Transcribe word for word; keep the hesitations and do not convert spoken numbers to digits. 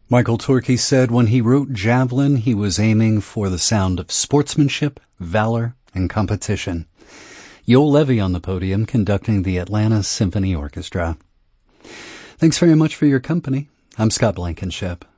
Michael Torkey said when he wrote Javelin, he was aiming for the sound of sportsmanship, valor, and competition. Yoel Levy on the podium conducting the Atlanta Symphony Orchestra. Thanks very much for your company. I'm Scott Blankenship.